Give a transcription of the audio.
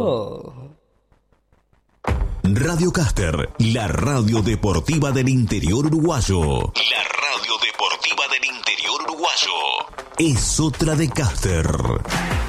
Radio Caster, la radio deportiva del interior uruguayo. La radio deportiva del interior uruguayo. Es otra de Caster.